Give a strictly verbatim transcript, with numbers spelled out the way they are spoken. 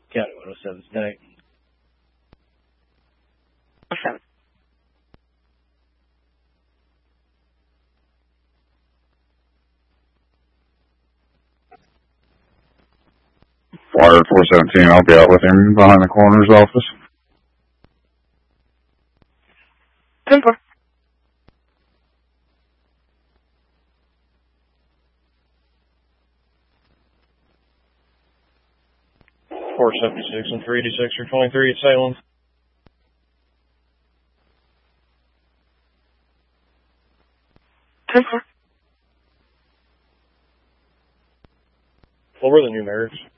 County one oh seven, Snake. seven. Wired four seventeen, I'll be out with him behind the coroner's office. ten four. four seventy-six and three eighty-six or twenty-three at Salem. ten four. What were the numerics?